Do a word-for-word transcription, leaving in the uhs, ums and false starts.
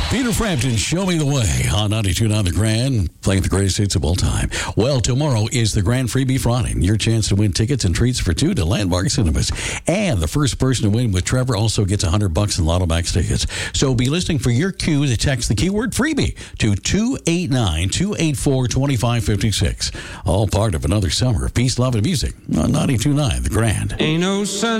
Peter Frampton, Show Me the Way on ninety-two point nine The Grand, playing the greatest hits of all time. Well, tomorrow is the Grand Freebie Friday. Your chance to win tickets and treats for two to Landmark Cinemas. And the first person to win with Trevor also gets one hundred bucks in Lotto Max tickets. So be listening for your cue to text the keyword freebie to two eight nine, two eight four, two five five six. All part of another summer of peace, love, and music on ninety-two point nine The Grand. Ain't no sun